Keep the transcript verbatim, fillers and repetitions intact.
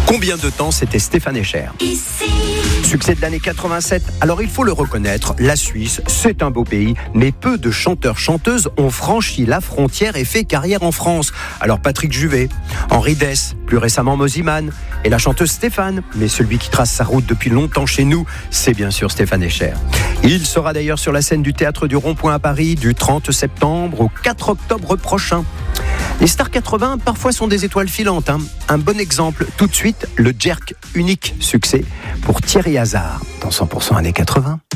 Combien de temps c'était Stéphane Escher? Ici. Succès de l'année quatre-vingt-sept. Alors il faut le reconnaître, la Suisse, c'est un beau pays, mais peu de chanteurs-chanteuses ont franchi la frontière et fait carrière en France. Alors Patrick Juvet, Henri Dess, plus récemment Mosiman, et la chanteuse Stéphane. Mais celui qui trace sa route depuis longtemps chez nous, c'est bien sûr Stéphane Escher. Il sera d'ailleurs sur la scène du Théâtre du Rond-Point à Paris du trente septembre au quatre octobre prochain. Les stars quatre-vingts, parfois, sont des étoiles filantes. Hein. Un bon exemple, tout de suite, le Jerk, unique succès pour Thierry Hazard dans cent pour cent années quatre-vingts.